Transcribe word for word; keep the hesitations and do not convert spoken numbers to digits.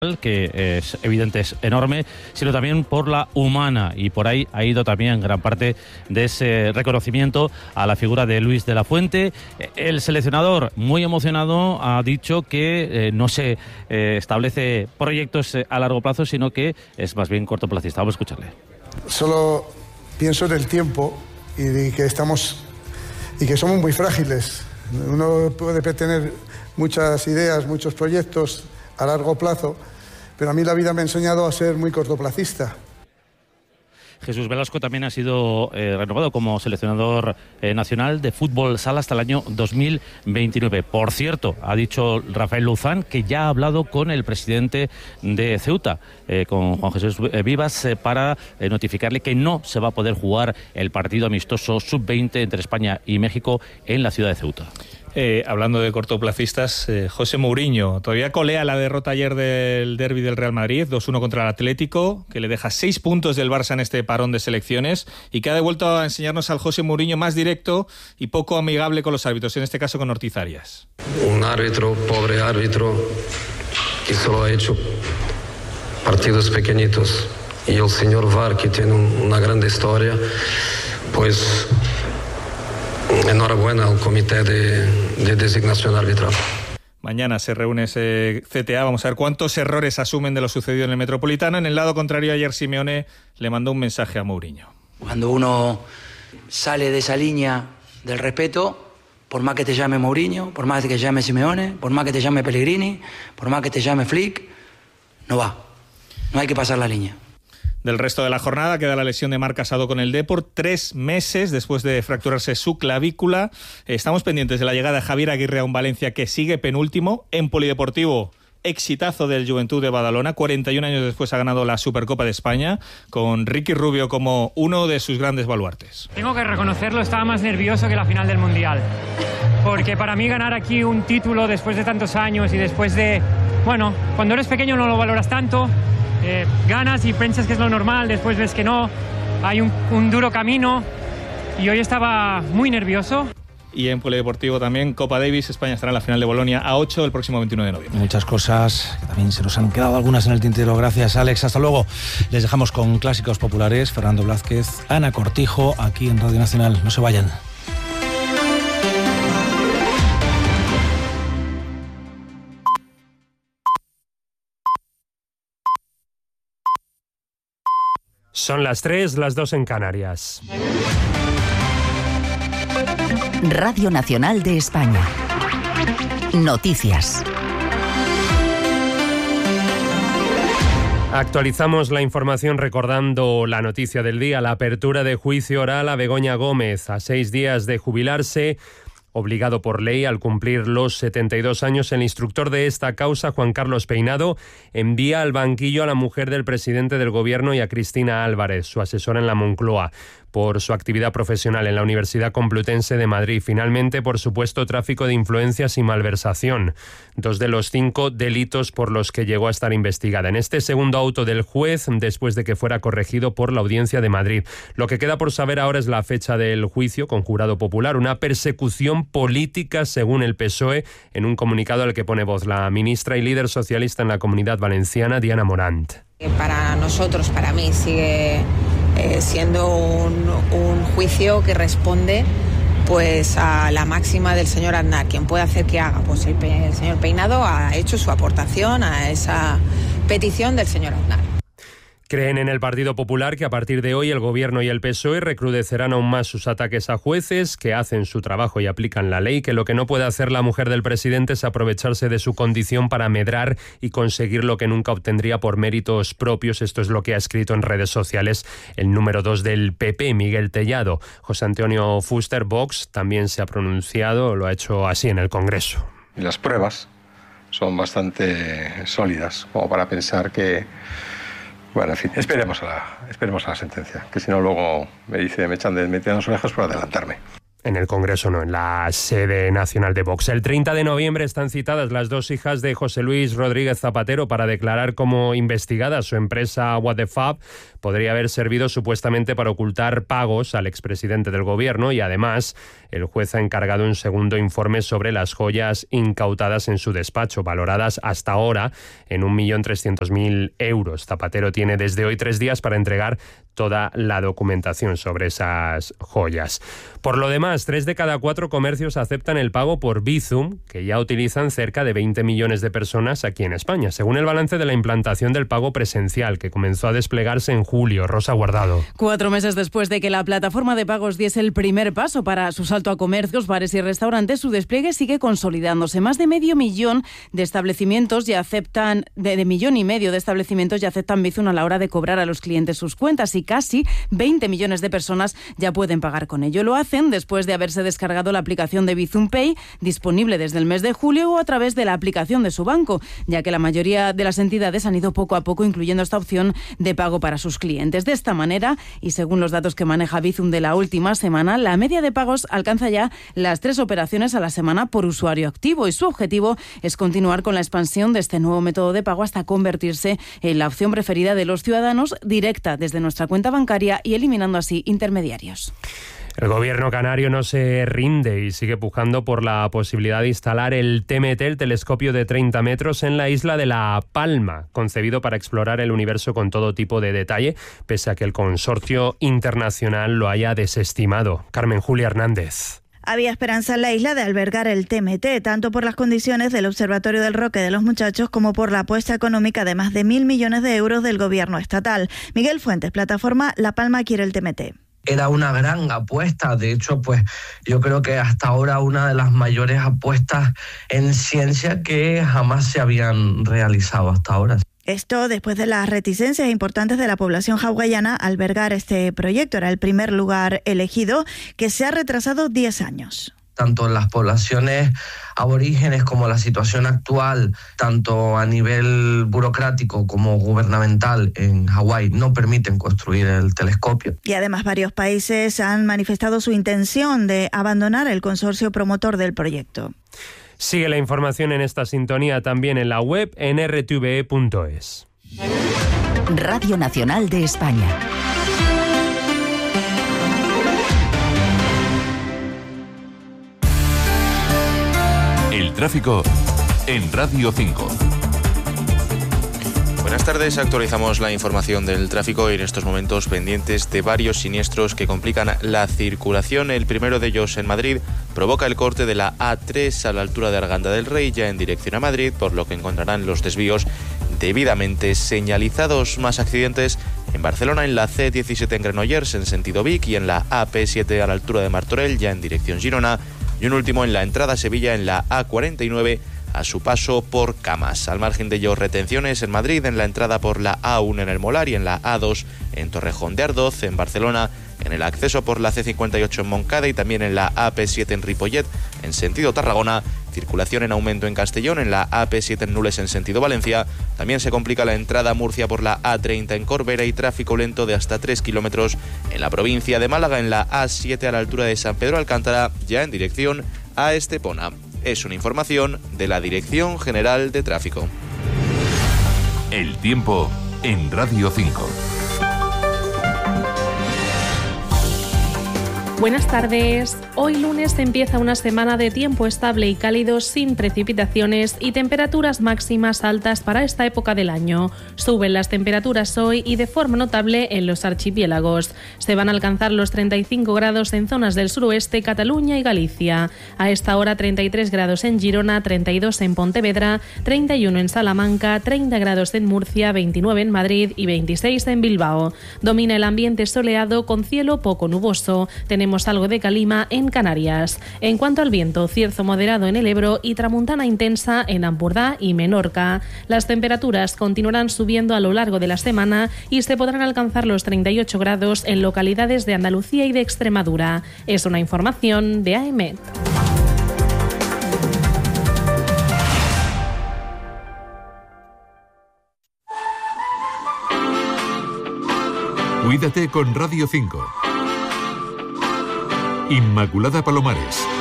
que es evidente, es enorme, sino también por la humana, y por ahí ha ido también gran parte de ese reconocimiento a la figura de Luis de la Fuente. El seleccionador, muy emocionado, ha dicho que eh, no se eh, establece proyectos a largo plazo, sino que es más bien cortoplacista. Vamos a escucharle. Solo pienso en el tiempo y de que estamos y que somos muy frágiles. Uno puede tener muchas ideas, muchos proyectos a largo plazo, pero a mí la vida me ha enseñado a ser muy cortoplacista. Jesús Velasco también ha sido eh, renovado como seleccionador eh, nacional de fútbol sala hasta el año dos mil veintinueve. Por cierto, ha dicho Rafael Luzán que ya ha hablado con el presidente de Ceuta, eh, con Juan Jesús Vivas, eh, para eh, notificarle que no se va a poder jugar el partido amistoso sub veinte entre España y México en la ciudad de Ceuta. Eh, hablando de cortoplacistas, eh, José Mourinho todavía colea la derrota ayer del derbi del Real Madrid, dos uno contra el Atlético, que le deja seis puntos del Barça en este parón de selecciones, y que ha devuelto a enseñarnos al José Mourinho más directo y poco amigable con los árbitros, en este caso con Ortiz Arias. Un árbitro, pobre árbitro, que solo ha hecho partidos pequeñitos, y el señor V A R, que tiene un, una gran historia, pues enhorabuena al comité de, de designación arbitral. Mañana se reúne ese C T A, vamos a ver cuántos errores asumen de lo sucedido en el Metropolitano. En el lado contrario, ayer Simeone le mandó un mensaje a Mourinho. Cuando uno sale de esa línea del respeto, por más que te llame Mourinho, por más que te llame Simeone, por más que te llame Pellegrini, por más que te llame Flick, no va, no hay que pasar la línea. Del resto de la jornada queda la lesión de Marc Casado con el Depor, tres meses después de fracturarse su clavícula. Estamos pendientes de la llegada de Javier Aguirre a un Valencia que sigue penúltimo. En polideportivo, exitazo del Juventud de Badalona, cuarenta y un años después ha ganado la Supercopa de España, con Ricky Rubio como uno de sus grandes baluartes. Tengo que reconocerlo, estaba más nervioso que la final del Mundial, porque para mí ganar aquí un título después de tantos años y después de, bueno, cuando eres pequeño no lo valoras tanto. Eh, ganas y piensas que es lo normal, después ves que no, hay un, un duro camino, y hoy estaba muy nervioso. Y en polideportivo también, Copa Davis, España estará en la final de Bolonia a ocho el próximo veintiuno de noviembre. Muchas cosas, que también se nos han quedado algunas en el tintero. Gracias, Alex. Hasta luego. Les dejamos con clásicos populares. Fernando Blázquez, Ana Cortijo, aquí en Radio Nacional. No se vayan. Son las tres, las dos en Canarias. Radio Nacional de España. Noticias. Actualizamos la información recordando la noticia del día, la apertura de juicio oral a Begoña Gómez, a seis días de jubilarse. Obligado por ley al cumplir los setenta y dos años, el instructor de esta causa, Juan Carlos Peinado, envía al banquillo a la mujer del presidente del Gobierno y a Cristina Álvarez, su asesora en la Moncloa, por su actividad profesional en la Universidad Complutense de Madrid. Finalmente, por supuesto tráfico de influencias y malversación, dos de los cinco delitos por los que llegó a estar investigada. En este segundo auto del juez, después de que fuera corregido por la Audiencia de Madrid. Lo que queda por saber ahora es la fecha del juicio con jurado popular, una persecución política según el P S O E, en un comunicado al que pone voz la ministra y líder socialista en la Comunidad Valenciana, Diana Morant. Para nosotros, para mí, sigue eh, siendo un, un juicio que responde pues a la máxima del señor Aznar. Quien puede hacer que haga, pues el, el señor Peinado ha hecho su aportación a esa petición del señor Aznar. Creen en el Partido Popular que a partir de hoy el Gobierno y el P S O E recrudecerán aún más sus ataques a jueces que hacen su trabajo y aplican la ley, que lo que no puede hacer la mujer del presidente es aprovecharse de su condición para medrar y conseguir lo que nunca obtendría por méritos propios. Esto es lo que ha escrito en redes sociales el número dos del P P, Miguel Tellado. José Antonio Fuster, Vox, también se ha pronunciado, lo ha hecho así en el Congreso. Y las pruebas son bastante sólidas como para pensar que... Bueno, en fin, esperemos a la, esperemos a la sentencia, que si no luego me dice, me echan de meter las orejas por adelantarme. En el Congreso no, en la sede nacional de Vox. El treinta de noviembre están citadas las dos hijas de José Luis Rodríguez Zapatero para declarar como investigada. Su empresa What the Fab podría haber servido supuestamente para ocultar pagos al expresidente del gobierno, y además el juez ha encargado un segundo informe sobre las joyas incautadas en su despacho, valoradas hasta ahora en un millón trescientos mil euros. Zapatero tiene desde hoy tres días para entregar toda la documentación sobre esas joyas. Por lo demás, tres de cada cuatro comercios aceptan el pago por Bizum, que ya utilizan cerca de veinte millones de personas aquí en España, según el balance de la implantación del pago presencial, que comenzó a desplegarse en julio. Rosa Guardado. Cuatro meses después de que la plataforma de pagos diese el primer paso para su salto a comercios, bares y restaurantes, su despliegue sigue consolidándose. Más de medio millón de establecimientos ya aceptan, de, de millón y medio de establecimientos ya aceptan Bizum a la hora de cobrar a los clientes sus cuentas, y casi veinte millones de personas ya pueden pagar con ello. Lo hacen después de haberse descargado la aplicación de Bizum Pay, disponible desde el mes de julio, o a través de la aplicación de su banco, ya que la mayoría de las entidades han ido poco a poco incluyendo esta opción de pago para sus clientes. De esta manera, y según los datos que maneja Bizum de la última semana, la media de pagos alcanza ya las tres operaciones a la semana por usuario activo, y su objetivo es continuar con la expansión de este nuevo método de pago hasta convertirse en la opción preferida de los ciudadanos, directa desde nuestra cuenta bancaria y eliminando así intermediarios. El gobierno canario no se rinde y sigue pujando por la posibilidad de instalar el T M T, el telescopio de treinta metros, en la isla de La Palma, concebido para explorar el universo con todo tipo de detalle, pese a que el consorcio internacional lo haya desestimado. Carmen Julia Hernández. Había esperanza en la isla de albergar el T M T, tanto por las condiciones del Observatorio del Roque de los Muchachos como por la apuesta económica de más de mil millones de euros del gobierno estatal. Miguel Fuentes, plataforma La Palma quiere el T M T. Era una gran apuesta, de hecho, pues yo creo que hasta ahora una de las mayores apuestas en ciencia que jamás se habían realizado hasta ahora. Esto después de las reticencias importantes de la población hawaiana a albergar este proyecto. Era el primer lugar elegido, que se ha retrasado diez años. Tanto las poblaciones aborígenes como la situación actual, tanto a nivel burocrático como gubernamental en Hawái, no permiten construir el telescopio. Y además varios países han manifestado su intención de abandonar el consorcio promotor del proyecto. Sigue la información en esta sintonía también en la web en erre te ve e punto es. Radio Nacional de España. El tráfico en Radio cinco. Buenas tardes, actualizamos la información del tráfico y en estos momentos pendientes de varios siniestros que complican la circulación. El primero de ellos en Madrid provoca el corte de la A tres a la altura de Arganda del Rey, ya en dirección a Madrid, por lo que encontrarán los desvíos debidamente señalizados. Más accidentes en Barcelona, en la ce diecisiete en Granollers en sentido Vic, y en la A P siete a la altura de Martorell, ya en dirección Girona, y un último en la entrada a Sevilla en la A cuarenta y nueve a su paso por Camas. Al margen de ello, retenciones en Madrid en la entrada por la A uno en el Molar y en la A dos en Torrejón de Ardoz. En Barcelona, en el acceso por la ce cincuenta y ocho en Moncada y también en la A P siete en Ripollet en sentido Tarragona. Circulación en aumento en Castellón, en la A P siete en Nules en sentido Valencia. También se complica la entrada a Murcia por la A treinta en Corbera y tráfico lento de hasta tres kilómetros en la provincia de Málaga, en la A siete a la altura de San Pedro Alcántara, ya en dirección a Estepona. Es una información de la Dirección General de Tráfico. El tiempo en Radio cinco. Buenas tardes. Hoy lunes empieza una semana de tiempo estable y cálido sin precipitaciones y temperaturas máximas altas para esta época del año. Suben las temperaturas hoy y de forma notable en los archipiélagos. Se van a alcanzar los treinta y cinco grados en zonas del suroeste, Cataluña y Galicia. A esta hora treinta y tres grados en Girona, treinta y dos en Pontevedra, treinta y uno en Salamanca, treinta grados en Murcia, veintinueve en Madrid y veintiséis en Bilbao. Domina el ambiente soleado con cielo poco nuboso. Tenemos algo de calima en Canarias. En cuanto al viento, cierzo moderado en el Ebro y tramuntana intensa en Ampurdá y Menorca. Las temperaturas continuarán subiendo a lo largo de la semana y se podrán alcanzar los treinta y ocho grados en localidades de Andalucía y de Extremadura. Es una información de A E M E T. Cuídate con Radio cinco. Inmaculada Palomares.